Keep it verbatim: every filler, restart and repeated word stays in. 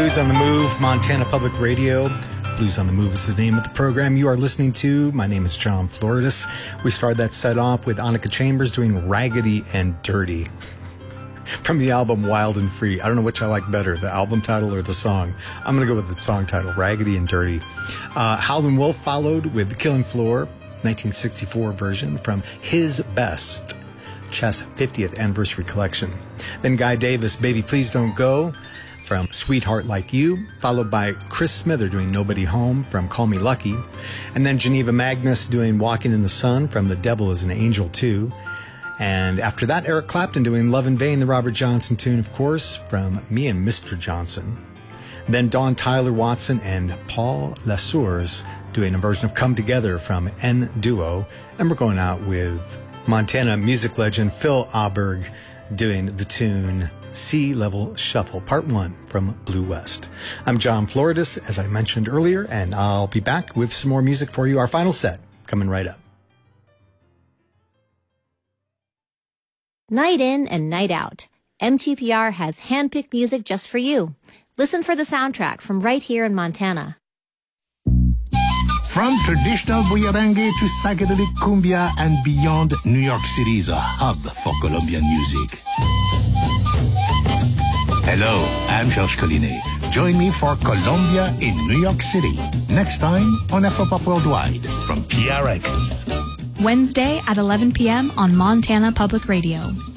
Blues on the Move, Montana Public Radio. Blues on the Move is the name of the program you are listening to. My name is John Floridis. We started that set off with Annika Chambers doing Raggedy and Dirty from the album Wild and Free. I don't know which I like better, the album title or the song. I'm going to go with the song title, Raggedy and Dirty. Uh, Howlin' Wolf followed with The Killing Floor, nineteen sixty-four version from His Best Chess fiftieth Anniversary Collection. Then Guy Davis, Baby Please Don't Go from Sweetheart Like You, followed by Chris Smither doing Nobody Home from Call Me Lucky, and then Geneva Magnus doing Walking in the Sun from The Devil is an Angel too. And after that, Eric Clapton doing Love in Vain, the Robert Johnson tune, of course, from Me and Mister Johnson. Then Dawn Tyler Watson and Paul Lassours doing a version of Come Together from N Duo. And we're going out with Montana music legend Phil Auberg doing the tune Sea Level Shuffle, Part one from Blue West. I'm John Floridis, as I mentioned earlier, and I'll be back with some more music for you. Our final set coming right up. Night in and night out, M T P R has handpicked music just for you. Listen for the soundtrack from right here in Montana. From traditional bullerengue to psychedelic cumbia and beyond, New York City is a hub for Colombian music. Hello, I'm Georges Collinet. Join me for Colombia in New York City. Next time on Afropop Worldwide from P R X. Wednesday at eleven p.m. on Montana Public Radio.